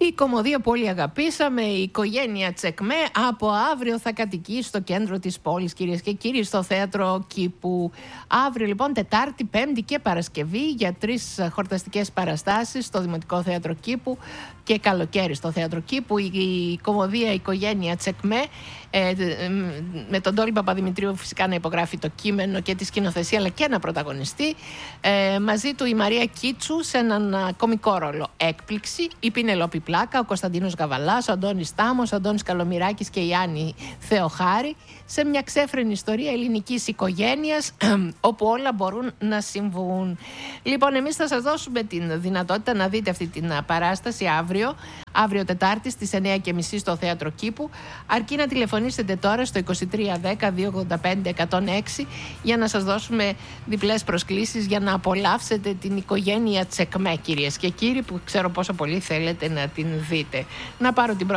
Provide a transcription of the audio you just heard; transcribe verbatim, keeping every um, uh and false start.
Η κομμωδία που όλοι αγαπήσαμε, η οικογένεια Τσεκμέ, από αύριο θα κατοικεί στο κέντρο της πόλης, κυρίες και κύριοι, στο Θέατρο Κήπου. Αύριο λοιπόν, Τετάρτη, Πέμπτη και Παρασκευή, για τρεις χορταστικές παραστάσεις στο Δημοτικό Θέατρο Κήπου και καλοκαίρι στο Θέατρο Κήπου. Η, η κομμωδία «Οικογένεια Τσεκμέ», ε, με τον Τόλι Παπαδημητρίου φυσικά να υπογράφει το κείμενο και τη σκηνοθεσία, αλλά και να πρωταγωνιστεί. Ε, μαζί του η Μαρία Κίτσου σε έναν α, κωμικό ρόλο έκπληξη, η Πινελόπη Πλάκα, ο Κωνσταντίνος Γαβαλάς, ο Αντώνης Τάμος, ο Αντώνης Καλομυράκης και η Άννη Θεοχάρη, σε μια ξέφρενη ιστορία ελληνικής οικογένειας όπου όλα μπορούν να συμβούν. Λοιπόν, εμείς θα σας δώσουμε την δυνατότητα να δείτε αυτή την παράσταση αύριο, αύριο Τετάρτη στις εννιά και μισή στο Θέατρο Κήπου, αρκεί να τηλεφωνήσετε τώρα στο είκοσι τρία δέκα δύο ογδόντα πέντε εκατόν έξι για να σας δώσουμε διπλές προσκλήσεις για να απολαύσετε την οικογένεια Τσεκμέ, κυρίες και κύριοι, που ξέρω πόσο πολύ θέλετε να την δείτε. Να πάρω την